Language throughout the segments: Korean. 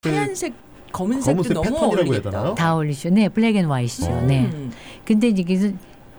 하얀색, 검은색도 검은색 너무 패턴이라고 해야 어울리겠다. 되나요? 다 어울리죠. 네, 블랙 앤 화이트죠. 네. 근데 이게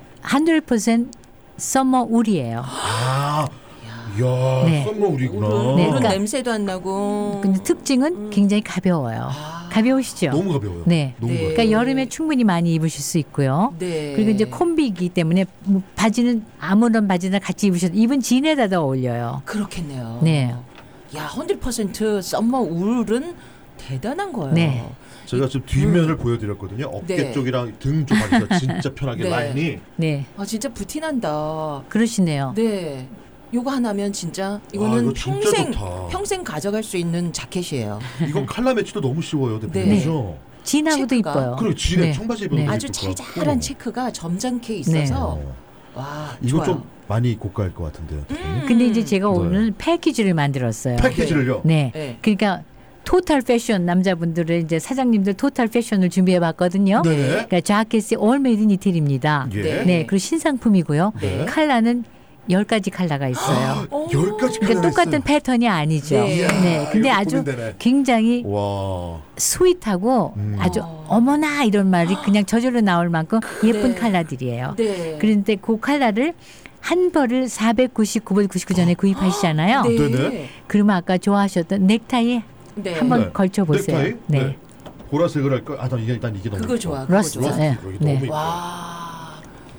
100% 서머 울이에요. 아, 이야, 네. 썸머 우리구나. 네, 그런 그러니까- 냄새도 안 나고. 근데 특징은 굉장히 가벼워요. 가벼우시죠? 너무 가벼워요. 네. 너무 네. 가벼워요. 그러니까 여름에 충분히 많이 입으실 수 있고요. 네. 그리고 이제 콤비이기 때문에 뭐 바지는 아무런 바지나 같이 입으셔도 입은 진에다 어울려요. 그렇겠네요. 네. 야, 100% 썸머 울은 대단한 거예요. 네. 제가 지금 뒷면을 보여드렸거든요. 어깨 네. 쪽이랑 등 쪽에서 진짜 편하게 네. 라인이. 네. 아, 진짜 부티난다. 그러시네요. 네. 요거 하나면 진짜 아, 이거는 이거 진짜 평생 좋다. 평생 가져갈 수 있는 자켓이에요. 이건 칼라 매치도 너무 쉬워요, 대표님. 네. 그죠? 진하고도 체크가. 이뻐요. 그리고 진에 네. 청바지 입어도 네. 되게 아주 이쁠 것 같고. 찰잘한 체크가 점잖게 있어서 와, 이거 좋아요. 좀 많이 고가일 것 같은데요. 대표님. 근데 이제 제가 네. 오늘 패키지를 만들었어요. 패키지를요? 네. 네. 그러니까 토탈 패션 남자분들은 이제 사장님들 토탈 패션을 준비해 봤거든요. 네네. 그러니까 자켓이 올 메이드 인 이태리입니다. 예. 네. 그리고 신상품이고요. 네. 칼라는 10가지 칼라가 있어요. 10가지 그러니까 똑같은 패턴이 아니죠. 네. 네. 근데 이거 아주 고민되네. 굉장히 와. 스윗하고 아주 어머나 이런 말이 그냥 저절로 나올 만큼 예쁜 네. 칼라들이에요. 네. 그런데 그 칼라를 한 벌을 499불 99전에 구입하시잖아요. 네. 네네. 그러면 아까 좋아하셨던 넥타이에 네. 한번 네. 걸쳐 보세요. 넥타이? 네. 보라색을 할까? 아, 난 일단 이게 너무 그거 좋아. 좋아. 그거 러스트. 좋아. 네. 이거 네. 너무 이뻐. 와.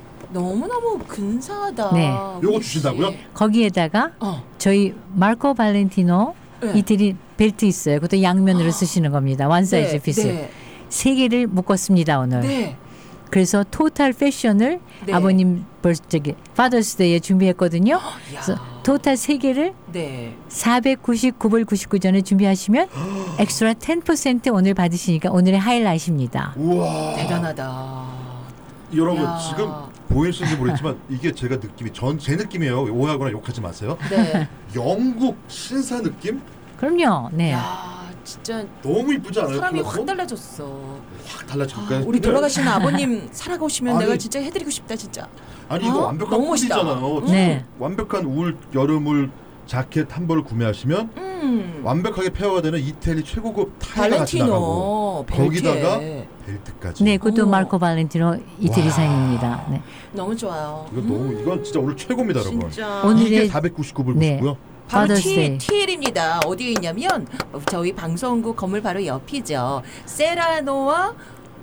너무너무 근사하다. 네. 요거 혹시- 주신다고요? 거기에다가 어. 저희 마르코 발렌티노 네. 이태리 벨트 있어요. 그것도 양면으로 쓰시는 겁니다. 원 사이즈 네. 피스. 네. 세 개를 묶었습니다 오늘. 네. 그래서 토탈 패션을 네. 아버님 저기 파더스데이에 준비했거든요. 야. 그래서 토탈 세 개를 네. 499불 99전에 준비하시면 엑스트라 10% 오늘 받으시니까 오늘의 하이라이트입니다. 우와. 대단하다. 여러분 야. 지금 보이시는지 모르겠지만 이게 제가 느낌이 제 느낌이에요. 오해하거나 욕하지 마세요. 네. 영국 신사 느낌? 그럼요. 네. 야, 진짜 너무 이쁘지 않아요? 사람이 그거? 확 달라졌어. 확 달라질까요? 우리 돌아가신 아버님 살아가시면 아니. 내가 진짜 해드리고 싶다 진짜. 아니 이거 어? 완벽한 너무 멋있다. 꿀이잖아요. 네. 완벽한 울 여름울 자켓 한 벌을 구매하시면 완벽하게 페어가 되는 이태리 최고급 타이가 같이 나가고 발렌티노 거기다가 벨트에. 벨트까지. 네, 그것도 어. 마르코 발렌티노 이태리산입니다. 와. 네. 너무 좋아요. 이거 너무 이건 진짜 오늘 최고입니다, 여러분. 진짜. 오늘- 이게 오늘의- 499불 네. 99요? 바로 파더스데이. TL입니다. 어디에 있냐면 저희 방송국 건물 바로 옆이죠. 세라노와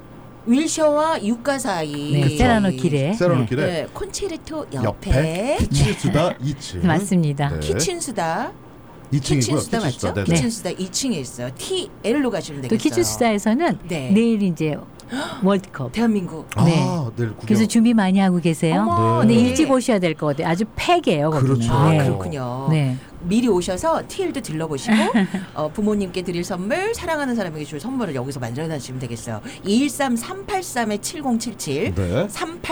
윌셔와 유가 사이. 네, 세라노 길에. 세라노 네. 길에 네, 콘체르토 옆에 옆에 키친수다 2층. 맞습니다. 네. 키친수다. 2층이고요. 키친수다 맞죠? 네. 키친수다 2층에 있어요. TL로 가시면 또 되겠어요. 키친수다에서는 네. 내일 이제 월드컵. 대한민국. 아, 네. 내일 구경. 그래서 준비 많이 하고 계세요. 어머. 근데 네. 일찍 오셔야 될 것 같아요. 아주 팩이에요. 거기는. 그렇죠. 아, 네. 그렇군요. 네. 미리 오셔서 TL도 들러보시고 부모님께 드릴 선물, 사랑하는 사람에게 줄 선물을 여기서 만들어놔주시면 되겠어요. 213-383-7077 네.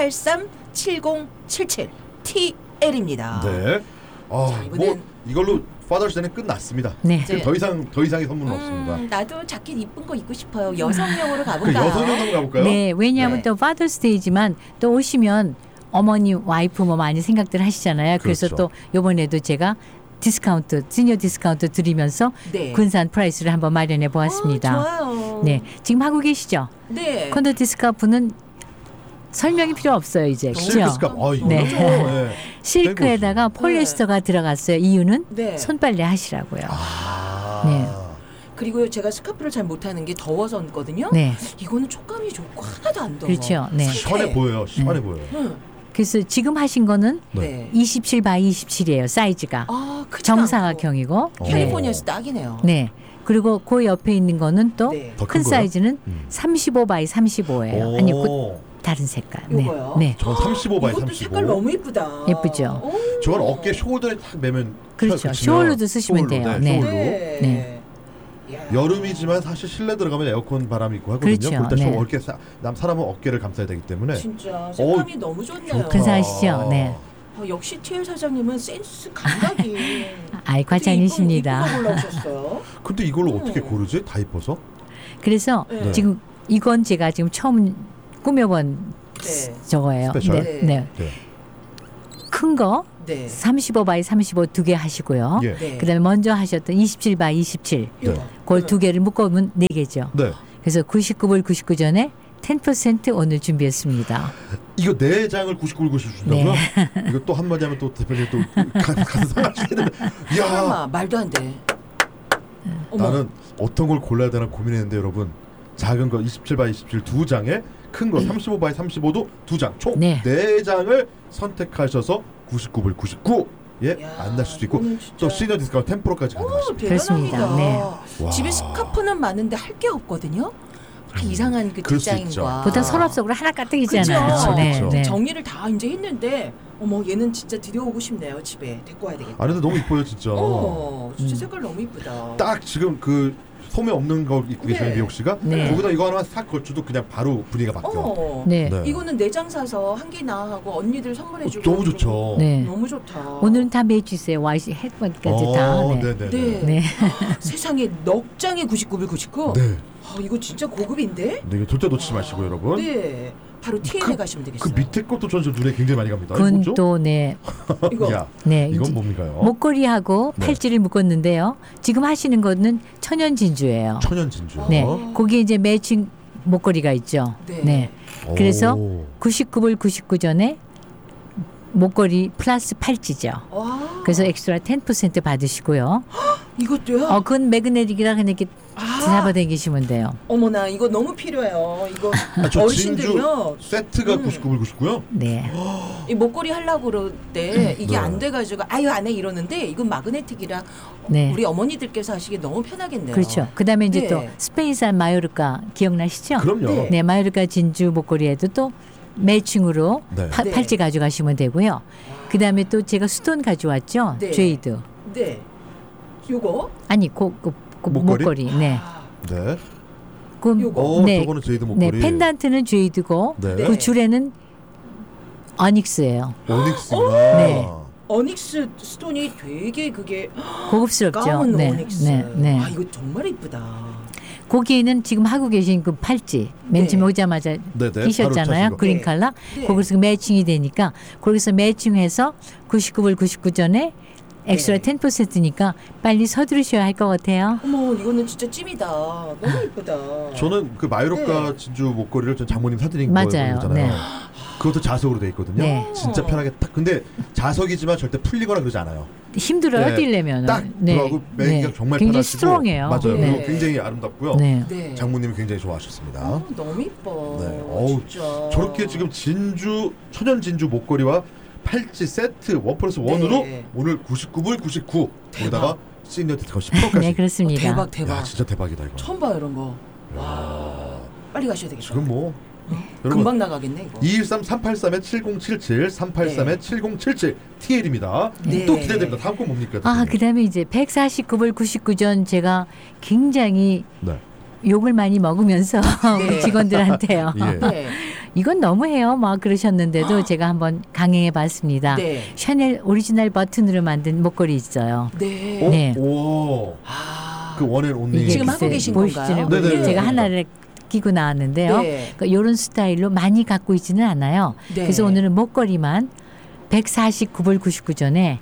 383-7077 TL입니다. 네. 아, 자, 이번엔- 뭐 이걸로 파더스데이는 끝났습니다. 네. 지금 더 이상의 선물은 없습니다. 나도 자켓 이쁜 거 입고 싶어요. 여성용으로 그 가볼까요? 여성용 한번 가볼까요? 네, 왜냐하면 네. 또 파더스데이지만 또 오시면 어머니, 와이프 뭐 많이 생각들 하시잖아요. 그래서 그렇죠. 또 이번에도 제가 디스카운트, 시니어 디스카운트 드리면서 네. 근사한 프라이스를 한번 마련해 보았습니다. 좋아요. 네, 지금 하고 계시죠? 네. 콘도 디스카프는 설명이 필요 없어요 이제. 실크 그죠? 스카프. 아, 이거 네. 네. 실크에다가 폴리에스터가 들어갔어요. 이유는 네. 손빨래 하시라고요. 아. 네. 그리고 제가 스카프를 잘 못하는 게 더워서거든요. 네. 이거는 촉감이 좋고 하나도 안 더워. 그렇죠. 네. 시원해 보여요. 시원해 보여요. 응. 그래서 지금 하신 거는 네. 27 바이 27이에요. 사이즈가. 아, 크지 정사각형이고. 어. 네. 캘리포니아에서 딱이네요. 네. 그리고 그 옆에 있는 거는 또 네. 더 큰 큰 거요? 사이즈는 35 바이 35예요. 아니, 그 다른 색깔. 네. 요거요? 네. 전 35 바이 이것도 35. 색깔 너무 예쁘다. 예쁘죠? 오. 저건 어깨 숄더에 딱 매면 그렇죠. 붙이면 숄로도 쓰시면 돼요. 숄로, 네. 숄로. 네. 야. 여름이지만 사실 실내 들어가면 에어컨 바람이 있고 하거든요. 그렇죠. 그럴 때 네. 어깨 사람은 어깨를 감싸야 되기 때문에 진짜 색감이 너무 좋네요. 근사하시죠? 네. 역시 TL 사장님은 센스 감각이. 아이, 과찬이십니다. 이쁜 거 골라오셨어요. 근데 이걸 어떻게 고르지? 다 이뻐서? 그래서 네. 지금 이건 제가 지금 처음 꾸며본 네. 저거예요. 스페셜? 네. 네. 네. 큰 거, 네. 35 바이 35 두 개 하시고요. 예. 네. 그다음에 먼저 하셨던 27 바이 27 네. 그걸 두 개를 묶어보면 네 개죠. 네. 그래서 99불 99 전에 10% 오늘 준비했습니다. 이거 4장을 99불 준다고요? 이거 또 한마디 하면 또 대표님 또 가서 상하시겠는데. 이야. 설마 말도 안 돼. 어머. 나는 어떤 걸 골라야 되나 고민했는데 여러분 작은 거 27 바이 27 두 장에 큰 거 35 바이 35도 두 장 총 네. 4장을 선택하셔서 99불 99 예 야, 만날 수도 있고 이거는 진짜- 또 시니어 디스카운트 10%까지 가능하십니다. 그렇습니다. 대단합니다. 네. 집에 스카프는 많은데 할 게 없거든요. 이상한 그 그럴 수 있죠. 디자인과 보통 서랍속으로 하나 가득이잖아요. 그쵸? 네, 그쵸. 네. 정리를 다 이제 했는데 어머 얘는 진짜 들여오고 싶네요. 집에 데리고 와야 되겠다. 아 근데 너무 이뻐요 진짜. 진짜 색깔 너무 이쁘다. 딱 지금 그 소매 없는 거 입고 계시는 네. 미옥 씨가 네. 거기다 이거 하나만 싹 걸쳐도 그냥 바로 분위기가 바뀌어. 네. 네. 이거는 4장 사서 한 개나 하고 언니들 선물해주고 너무 좋죠. 네. 너무 좋다. 오늘은 다 매주 있어요. YC 헤드번까지 다. 네. 네네네. 네. 네. 세상에 넉 장에 99불 99. 네. 이거 진짜 고급인데? 네, 이거 절대 놓치지 마시고 여러분. 네. 바로 TN에 가시면 그 되겠어요. 밑에 것도 전 눈에 굉장히 많이 갑니다. 그건 뭐죠? 또 네. 이거 야, 네. 이건 이제 뭡니까요? 목걸이하고 네. 팔찌를 묶었는데요. 지금 하시는 거는 천연 진주예요. 천연 진주. 네. 거기에 이제 매칭 목걸이가 있죠. 네. 네. 그래서 99불 99 전에 목걸이 플러스 팔찌죠. 와. 그래서 엑스트라 10% 받으시고요. 이것도요? 그건 매그네틱이라 그냥 이렇게 잡아당기시면 돼요. 어머나 이거 너무 필요해요. 이거 저 어르신들이요. 진주 세트가 99불 99요? 네. 이 목걸이 하려고 그럴 때 이게 네. 안 돼가지고 아유 안 해 이러는데 이건 마그네틱이라 네. 우리 어머니들께서 하시기 너무 편하겠네요. 그렇죠. 그다음에 이제 네. 또 스페인산 마요르카 기억나시죠? 그럼요. 네. 네, 마요르카 진주 목걸이에도 또 매칭으로 네. 네. 팔찌 가져가시면 되고요. 그다음에 또 제가 스톤 가져왔죠. 네. 제이드. 네. 요거 아니, 목걸이? 목걸이. 네. 아, 네. 그, 요거. 네. 저거는 제이드 네, 목걸이. 펜던트는 제이드고 네. 그 줄에는 어닉스예요. 오닉스구나. 네. 어닉스 스톤이 되게 그게 고급스럽죠. 까만 네. 어닉스. 네. 네. 아 이거 정말 이쁘다. 거기에는 지금 하고 계신 그 팔찌 맨 네. 처음에 오자마자 네네. 바로 끼셨잖아요. 차시고. 그린 네. 컬러. 네. 거기서 매칭이 되니까 거기서 매칭해서 99불 99 전에 엑스트라 네. 10%니까 빨리 서두르셔야 할 것 같아요. 어머 이거는 진짜 찜이다. 너무 이쁘다. 저는 그 마요르카 네. 진주 목걸이를 전 장모님 사드린 맞아요. 거잖아요. 네. 그것도 자석으로 돼 있거든요. 네. 진짜 편하게 딱. 근데 자석이지만 절대 풀리거나 그러지 않아요. 힘들어요, 네. 뛰려면. 딱 들어가고 매기가 정말 굉장히 편하시고. 스트롱해요. 맞아요. 네. 그리고 굉장히 아름답고요. 네. 네. 장모님이 굉장히 좋아하셨습니다. 너무 이뻐. 네. 어우, 진짜. 저렇게 지금 진주 천연 진주 목걸이와 팔찌 세트 원 플러스 원으로 네. 오늘 99불 99 거기다가 시니어 디스카운트 10%까지. 네, 그렇습니다. 대박 대박. 야, 진짜 대박이다 이거. 처음 봐요 이런 거. 와. 빨리 가셔야 되겠다. 지금 뭐 여러분 금방 나가겠네 이거. 213-383-7077 383-7077 TL입니다. 네. 또 기대됩니다. 다음 건 뭡니까? 아, 대표님? 그다음에 이제 149불 99 전 제가 굉장히 네. 욕을 많이 먹으면서 우리 네. 직원들한테요. 예. 네. 이건 너무해요. 막 그러셨는데도 제가 한번 강행해 봤습니다. 네. 샤넬 오리지널 버튼으로 만든 목걸이 있어요. 네. 어? 네. 오. 아. 그 원앤 온리. 이게 지금 하고 글쎄 계신 보이시지는 건가요? 네네. 모르겠어요. 제가 네. 하나를 끼고 나왔는데요. 네. 그러니까 이런 스타일로 많이 갖고 있지는 않아요. 네. 그래서 오늘은 목걸이만 149불 99 전에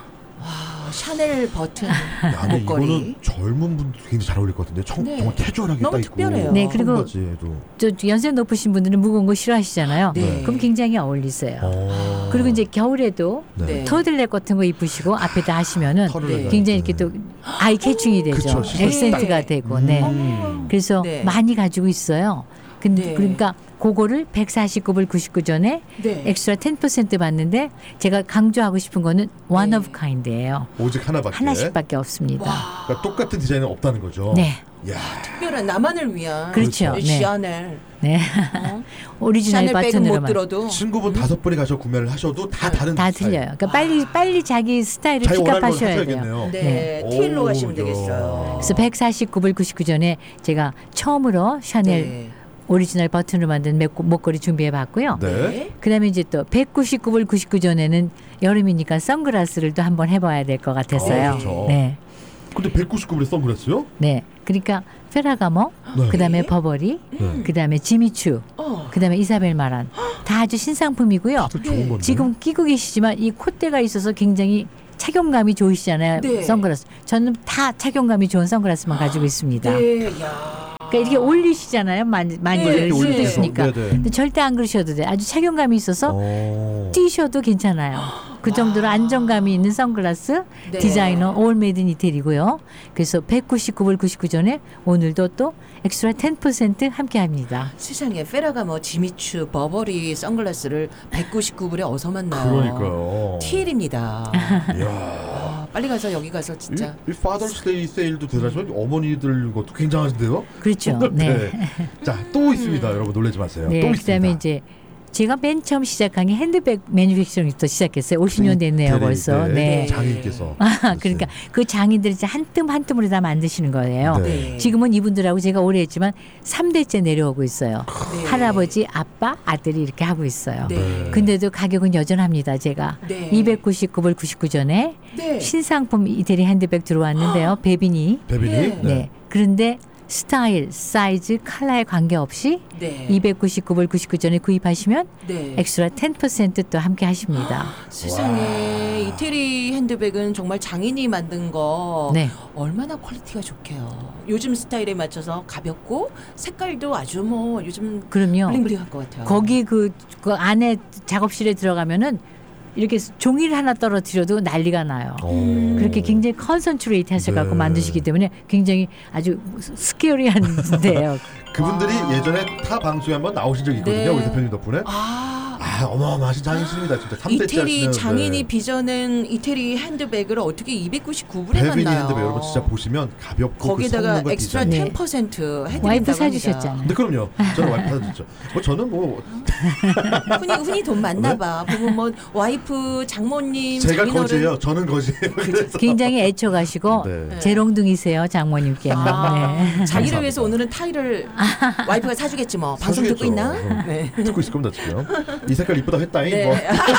아, 샤넬 버튼 야, 근데 목걸이. 이거는 젊은 분들 굉장히 잘 어울릴 것 같은데 네. 정말 캐주얼하게 너무 딱 있고. 특별해요. 네, 그리고 청바지에도. 저 연세 높으신 분들은 무거운 거 싫어하시잖아요. 네. 그럼 굉장히 어울리세요. 어. 그리고 이제 겨울에도 네. 터들렛 같은 거 입으시고 앞에다 하시면은 털을 네. 내가 굉장히 이렇게. 이렇게 또 아이 캐칭이 되죠. 그쵸, 시선이 액센트가 딱. 되고. 네. 그래서 네. 많이 가지고 있어요. 근데 네. 그러니까 그거를 149불 99 전에 네. 엑스트라 10% 받는데 제가 강조하고 싶은 거는 one 네. of kind예요. 오직 하나밖에. 하나씩밖에 없습니다. 와. 그러니까 똑같은 디자인은 없다는 거죠. 네. 야. 특별한 나만을 위한 그렇죠. 이 네. 샤넬. 네. 어? 오리지널 샤넬 백은 못 버튼으로만 들어도 친구분 5분이 가서 구매를 하셔도 다 다른 다 스타일. 틀려요. 그러니까 빨리 자기 스타일을 자기 원하는 걸 픽업하셔야 돼요. 하셔야겠네요. 네. 네. TL로 오, 가시면 야. 되겠어요. 그래서 149불 99 전에 제가 처음으로 샤넬 네. 오리지널 버튼으로 만든 목걸이 준비해 봤고요. 네. 그다음에 이제 또 199불 99 전에는 여름이니까 선글라스를 또 한번 해봐야 될 것 같았어요. 그렇죠. 네, 근데 199불에 선글라스요? 네. 그러니까 페라가모, 네. 그다음에 네. 버버리, 네. 그다음에 지미추, 그다음에 이사벨 마란 다 아주 신상품이고요. 다들 좋은 건데. 지금 끼고 계시지만 이 콧대가 있어서 굉장히 착용감이 좋으시잖아요. 네. 선글라스. 저는 다 착용감이 좋은 선글라스만 가지고 있습니다. 네, 야. 그러니까 이렇게 올리시잖아요. 많이 네, 쓰시니까. 네, 네. 근데 절대 안 그러셔도 돼. 아주 착용감이 있어서 오. 뛰셔도 괜찮아요. 그 정도로 안정감이 있는 선글라스 네. 디자이너 올 메이드 인 이태리고요. 그래서 199불 99전에 오늘도 또 엑스트라 10% 함께합니다. 세상에 페라가모 지미추 버버리 선글라스를 199불에 어서 만나요. 그러니까요. TL입니다. 이야. 아, 빨리 가서 여기 가서 진짜 이 파더스데이 세일도 대단하지만 어머니들 것도 굉장하신데요. 그렇죠. 네. 자, 또 있습니다. 여러분 놀라지 마세요. 네. 또 그다음에 있습니다. 이제 제가 맨 처음 시작한 게 핸드백 매니팩처링부터 시작했어요. 50년 됐네요, 이태리, 벌써. 네. 네. 장인께서. 그러니까 그 장인들이 이제 한 뜸 한 뜸으로 다 만드시는 거예요. 네. 지금은 이분들하고 제가 오래 했지만 3대째 내려오고 있어요. 네. 할아버지, 아빠, 아들이 이렇게 하고 있어요. 네. 근데도 가격은 여전합니다. 제가 네. 299불 99전에 네. 신상품 이태리 핸드백 들어왔는데요. 베비니. 베비니. 네. 네. 그런데 스타일, 사이즈, 컬러에 관계없이 네. 299불 99전에 구입하시면 네. 엑스트라 10%또 함께 하십니다. 세상에 이태리 핸드백은 정말 장인이 만든 거 네. 얼마나 퀄리티가 좋게요. 요즘 스타일에 맞춰서 가볍고 색깔도 아주 뭐 요즘 그럼요. 블링블링할 것 같아요. 거기 그 안에 작업실에 들어가면은 이렇게 종이를 하나 떨어뜨려도 난리가 나요. 그렇게 굉장히 컨센트레이트 해서 갖고 네. 만드시기 때문에 굉장히 아주 스케어리한데요. 그분들이 예전에 타 방송에 한번 나오신 적이 있거든요. 네. 우리 대표님 덕분에. 어마어마하신 장인이십니다. 진짜 3대째 이태리 장인이 빚어낸 이태리 핸드백을 어떻게 299불에 베비니 만나요? 핸드백 여러분 진짜 보시면 가볍고 거기다가 그 엑스트라 디자인. 10% 해드린다고 와이프 합니다. 사주셨잖아요. 네, 그럼요. 저는 와이프 사줬죠. 저는 뭐 흔히 돈 많나 봐. 보면 뭐 와이프, 장모님, 제가 장인어른 거지예요. 저는 거지예요. 그래서 굉장히 애초가시고 네. 재롱둥이세요, 장모님께는. 네. 자기를 위해서 오늘은 타이를 와이프가 사주겠지 뭐. 방송 듣고 있나? 네. 듣고 있을 겁니다 지금. 이 색깔 이쁘다 했다잉. 네. 뭐.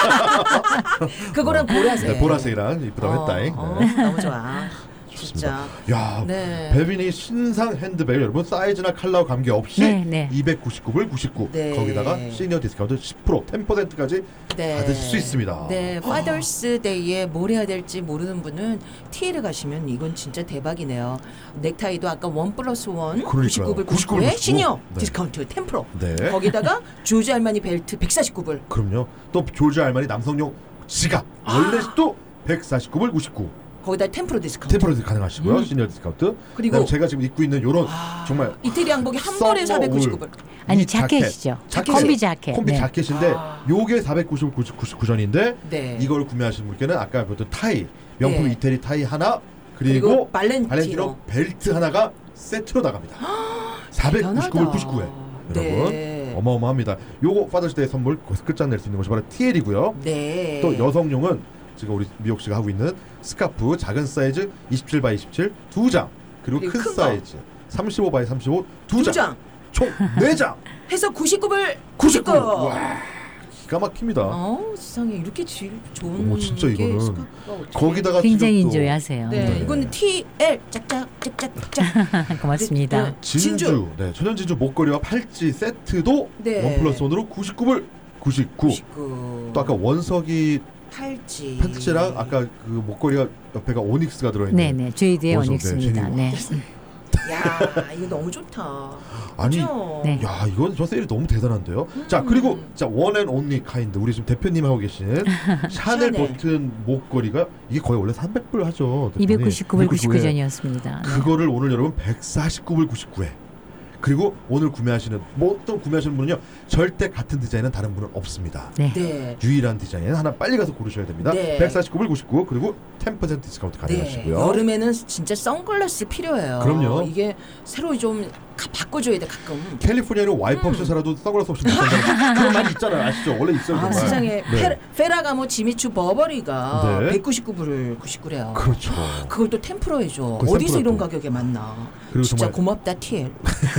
그거랑 보라색. 네, 보라색이랑 이쁘다 했다잉. 네. 너무 좋아. 진짜. 야, 네. 베비니 신상 핸드백 여러분 사이즈나 컬러 관계 없이 네, 네. 299불 99. 네. 거기다가 시니어 디스카운트 10% 10%까지 네. 받으실 수 있습니다. 네, 파더스 데이에 뭘 해야 될지 모르는 분은 TL에 가시면 이건 진짜 대박이네요. 넥타이도 아까 1+1 그러니까요. 99불 99불 99에 시니어 네. 디스카운트 10%. 네. 거기다가 조지 알마니 벨트 149불. 그럼요. 또 조지 알마니 남성용 지갑 원래 또 149불 99. 거기다 10% 디스카운트. 10% 가능하시고요. 시니어 디스카운트. 그리고 그다음에 제가 지금 입고 있는 요런 정말 이태리 양복이 한 벌에 썸머 499불. 아니 이 자켓이죠. 자켓. 콤비 자켓. 콤비 네. 자켓인데 요게 499전인데 네. 이걸 구매하신 분께는 아까 보던 타이 명품 네. 이태리 타이 하나 그리고 그리고 발렌티노 벨트 하나가 세트로 나갑니다. 499불 99에 여러분 네. 어마어마합니다. 요거 파더스데이 선물 끝장 낼 수 있는 것이 바로 TL이고요. 네. 또 여성용은 지금 우리 미옥 씨가 하고 있는 스카프 작은 사이즈 27x27 2장 그리고 그리고 큰 큰 거. 사이즈 35x35 두 2장 장 총 4장 해서 99불 99. 99. 와 기가 막힙니다. 세상에 이렇게 질 좋은 오, 진짜 게 이거는 스카프가 어떻게- 거기다가 굉장히 지금 또 인조하세요. 네, 네. 이거는 TL 짝짝짝짝짝. 고맙습니다. 네, 진주, 네, 천연 진주 목걸이와 팔찌 세트도 네. 1+1으로 99불 99. 99. 또 아까 원석이 팔찌. 팔찌랑 아까 그 목걸이가 옆에가 오닉스가 들어있는. 네네. 제이드의 원석, 원익스입니다. 네, 네. 야, 이거 너무 좋다. 아니, 그죠? 네. 야 이건 저 세일이 너무 대단한데요. 자 그리고 자 원앤온리 카인드 우리 지금 대표님 하고 계신 샤넬 샤넬. 버튼 목걸이가 이게 거의 원래 300불 하죠. 대표님. 299불 299 에. 99전이었습니다. 그거를 오늘 여러분 149불 99에 그리고 오늘 구매하시는 뭐 어떤 구매하시는 분은요 절대 같은 디자인은 다른 분은 없습니다. 네. 네. 유일한 디자인 하나 빨리 가서 고르셔야 됩니다. 네. 149불 99 그리고 10% 디스카운트 네. 가능하시고요. 여름에는 진짜 선글라스 필요해요. 그럼요. 이게 새로 좀 바꿔줘야 돼 가끔. 캘리포니아로 와이프 없이 살아도 선글라스 없이 못 산다는 그런 말이 있잖아요. 아시죠? 원래 있어요. 아, 정말. 세상에 네. 페라가모 지미추 버버리가 네. 199불을 99래요. 그렇죠. 그걸 또 10% 해줘. 그걸 어디서 10% 이런 또. 가격에 만나. 그리고 진짜 정말 고맙다 TL.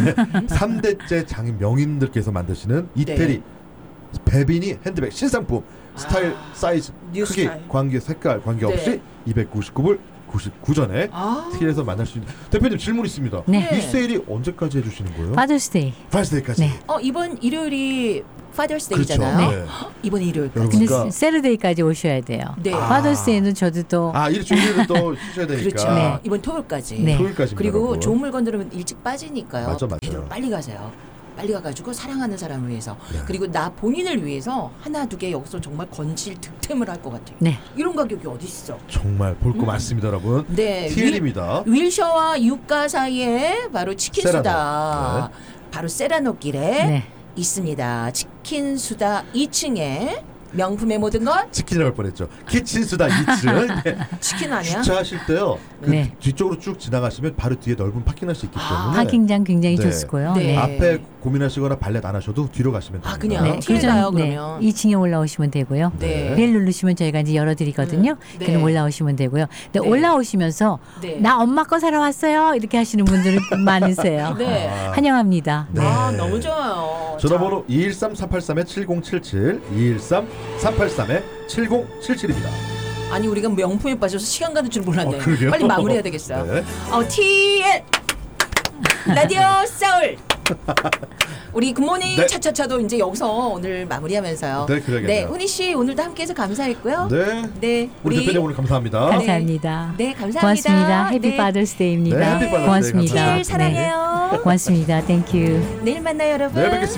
3대째 장인 명인들께서 만드시는 이태리 베비니 핸드백 신상품 스타일, 사이즈, 뉴 크기, 스타일. 관계, 색깔 관계없이 299불 99전에 아. TL에서 만날 수 있는 대표님 질문 있습니다. 네. 이 세일이 언제까지 해주시는 거예요? 파더스데이. 파스데이까지. 네. 이번 일요일이 파더스데이잖아요. 그렇죠. 네. 이번 일요일까지. 여러분. 근데 그러니까- 세르데이까지 오셔야 돼요. 네. 파더스데이는 저도 또 일 주일은 또 쉬셔야 되니까. 그렇죠. 네. 이번 토요일까지. 네. 토요일까지. 그리고 좋은 물건 들으면 일찍 빠지니까요. 맞아. 되도록 빨리 가세요. 빨리 가가지고 사랑하는 사람을 위해서 네. 그리고 나 본인을 위해서 하나 두 개 여기서 정말 건질 득템을 할 것 같아요. 네. 이런 가격이 어디 있어? 정말 볼 거 많습니다, 여러분. 네, TL입니다. 윌셔와 유가 사이에 바로 치킨 세라노. 수다, 바로 세라노 길에 네. 있습니다. 치킨 수다 2층에 명품의 모든 것 치킨이라고 할 뻔했죠. 키친수다 2층. 네. 치킨 아니야? 주차하실 때요. 그 네. 뒤쪽으로 쭉 지나가시면 바로 뒤에 넓은 파킹할 수 있기 때문에 파킹장 굉장히 네. 좋고요. 네. 앞에 고민하시거나 발렛 안 하셔도 뒤로 가시면 됩니다. 그냥 네. 티를 그전- 가요, 네. 그러면. 2층에 올라오시면 되고요. 네. 벨 누르시면 저희가 이제 열어드리거든요. 네. 그럼 올라오시면 되고요. 근데 네. 올라오시면서 네. 나 엄마 거 사러 왔어요. 이렇게 하시는 분들이 많으세요. 네. 환영합니다. 네. 아, 너무 좋아요. 전화번호 213-383-7077 213-383-7077입니다. 아니 우리가 명품에 빠져서 시간 가는 줄 몰랐네. 그러게요. 빨리 마무리해야 되겠어요. 네. TL 라디오 서울. 우리 굿모닝 네. 차차차도 이제 여기서 오늘 마무리하면서요. 네, 그러겠네요. 훈이 씨 오늘도 함께해서 감사했고요. 네. 네, 우리 대표님 오늘 감사합니다. 감사합니다. 네, 감사합니다. 고맙습니다. 해피 네. 파더스데이입니다. 네, 해피 파더스데이 고맙습니다. 감사합니다. TL 사랑해요. 네. 고맙습니다. 땡큐. 내일 만나요, 여러분. 네, 뵙겠습니다.